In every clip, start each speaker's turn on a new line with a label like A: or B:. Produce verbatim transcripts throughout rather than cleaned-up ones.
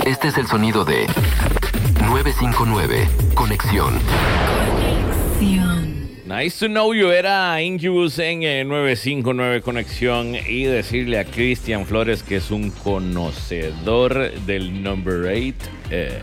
A: Este es el sonido de nueve cinco nueve, Conexión.
B: Conexión.
C: Nice to know you era Incubus en eh, nueve cinco nueve Conexión, y decirle a Cristian Flores que es un conocedor del number eight. Eh.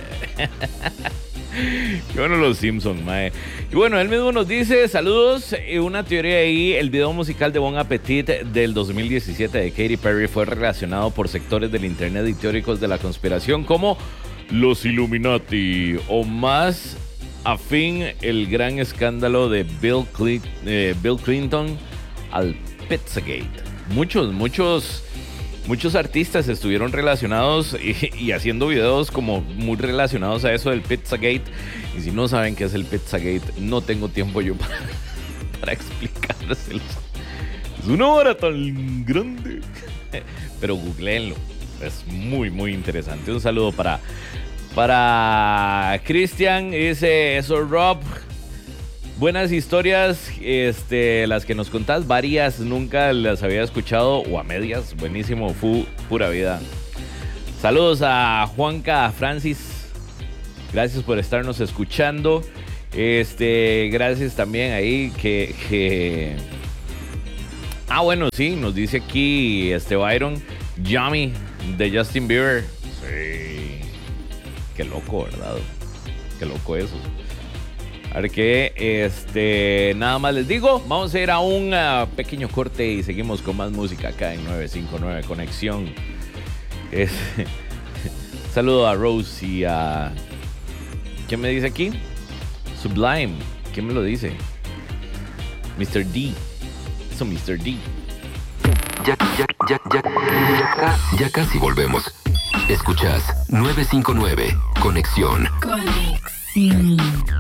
C: Qué bueno los Simpsons, mae. Y bueno, él mismo nos dice, saludos, eh, una teoría ahí, el video musical de Bon Appetit del dos mil diecisiete de Katy Perry fue relacionado por sectores del internet y teóricos de la conspiración como los Illuminati, o más afín el gran escándalo de Bill, Cle- eh, Bill Clinton al Pizzagate. Muchos, muchos... Muchos artistas estuvieron relacionados y, y haciendo videos como muy relacionados a eso del Pizzagate. Y si no saben qué es el Pizzagate, no tengo tiempo yo para, para explicárselos. Es una hora tan grande. Pero googleenlo. Es muy, muy interesante. Un saludo para, para Cristian. Dice eso, Rob. Buenas historias, este, las que nos contás, varias nunca las había escuchado, o a medias, buenísimo, fu, pura vida. Saludos a Juanca, a Francis, gracias por estarnos escuchando. Este, gracias también ahí que, que... Ah, bueno, sí, nos dice aquí este Byron, Yummy, de Justin Bieber. Sí, qué loco, ¿verdad? Qué loco eso. A ver qué, este, nada más les digo, vamos a ir a un uh, pequeño corte y seguimos con más música acá en nueve cinco nueve Conexión. Es, saludo a Rose y a... ¿Quién me dice aquí? Sublime. ¿Quién me lo dice? mister D. Eso, mister D.
A: Ya, ya, ya, ya, ya, ya casi volvemos. Escuchas nueve cinco nueve Conexión.
B: Conexión.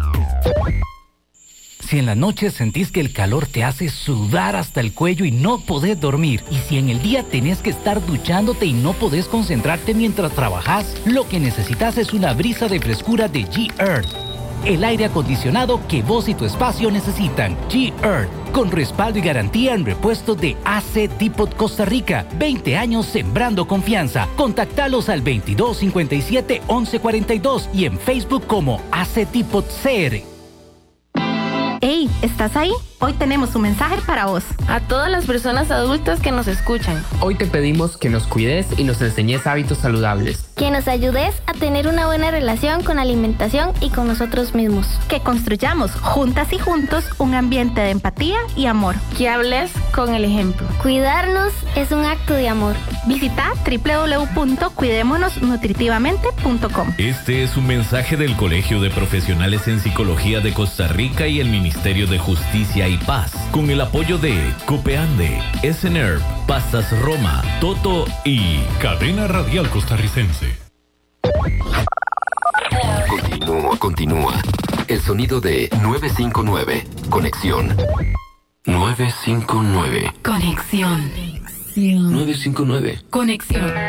D: Si en la noche sentís que el calor te hace sudar hasta el cuello y no podés dormir, y si en el día tenés que estar duchándote y no podés concentrarte mientras trabajás, lo que necesitas es una brisa de frescura de G-Earth. El aire acondicionado que vos y tu espacio necesitan. G-Earth, con respaldo y garantía en repuesto de A C Depot Costa Rica. veinte años sembrando confianza. Contactalos al veintidós cincuenta y siete once cuarenta y dos y en Facebook como A C Depot C R.
E: Hey, ¿estás ahí? Hoy tenemos un mensaje para vos.
F: A todas las personas adultas que nos escuchan.
G: Hoy te pedimos que nos cuides y nos enseñes hábitos saludables.
H: Que nos ayudes a tener una buena relación con la alimentación y con nosotros mismos.
E: Que construyamos juntas y juntos un ambiente de empatía y amor.
F: Que hables con el ejemplo.
H: Cuidarnos es un acto de amor.
E: Visita doble u doble u doble u punto cuidémonos nutritivamente punto com.
I: Este es un mensaje del Colegio de Profesionales en Psicología de Costa Rica y el Ministerio de Justicia y Paz, con el apoyo de Copeande, S N E R P, Pastas Roma, Toto y Cadena Radial Costarricense.
A: Continúa, continúa. El sonido de nueve cinco nueve Conexión. nueve cinco nueve.
B: Conexión.
A: nueve cinco nueve.
B: Conexión.